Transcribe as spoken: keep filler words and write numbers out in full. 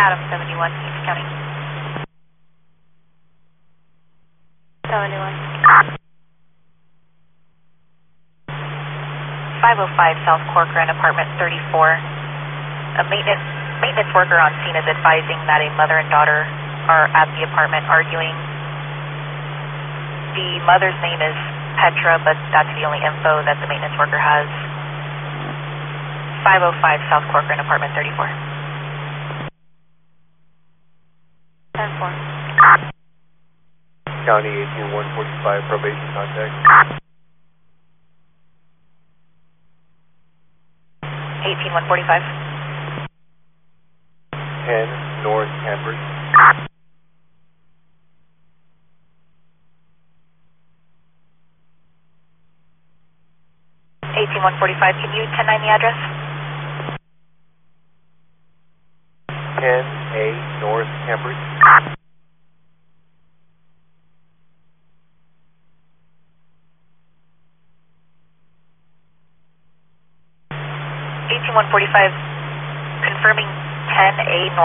Adam seventy-one, East County. seventy-one. five oh five South Corcoran, apartment thirty-four. A maintenance, maintenance worker on scene is advising that a mother and daughter are at the apartment arguing. The mother's name is Petra, but that's the only info that the maintenance worker has. five oh five South Corcoran, apartment thirty-four. ten four. County eighteen one forty-five, probation contact. eighteen one forty-five. ten North Cambridge. eighteen one forty-five, can you ten nine the address? ten A North Cambridge. eighteen one forty-five, confirming ten A North.